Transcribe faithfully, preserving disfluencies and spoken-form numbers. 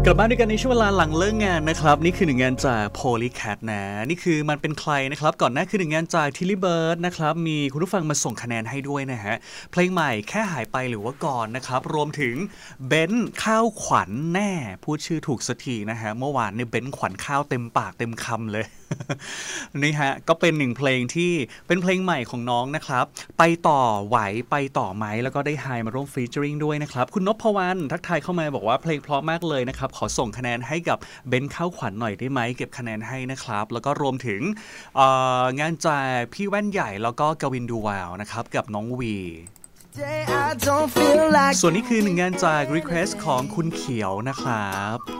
กลับมาด้วยกันในช่วงเวลาหลังเลิกงานนะครับนี่คือหนึ่งงานจาก Polycat นะนี่คือมันเป็นใครนะครับก่อนหน้าคือหนึ่งงานจาก Tilly Bird นะครับมีคุณผู้ฟังมาส่งคะแนนให้ด้วยนะฮะเพลงใหม่แค่หายไปหรือว่าก่อนนะครับรวมถึงเบนซ์ข้าวขวัญแน่พูดชื่อถูกสักทีนะฮะเมื่อวานเนี่ยเบนซ์ขวัญข้าวเต็มปากเต็มคำเลย นี่ฮะก็เป็นหนึ่งเพลงที่เป็นเพลงใหม่ของน้องนะครับไปต่อไหวไปต่อไหมแล้วก็ได้ไฮมาร่วมฟีเจอริงด้วยนะครับคุณนพวรรณทักทายเข้ามาบอกว่าเพลงเพราะมากเลยนะครับขอส่งคะแนนให้กับเบนซ์ข้าวขวัญหน่อยได้ไหมเก็บคะแนนให้นะครับแล้วก็รวมถึงงานจากพี่แว่นใหญ่แล้วก็กวินดูวาวนะครับกับน้องวีส่วนนี้คือหนึ่งงานจาก Request ของคุณเขียวนะครับ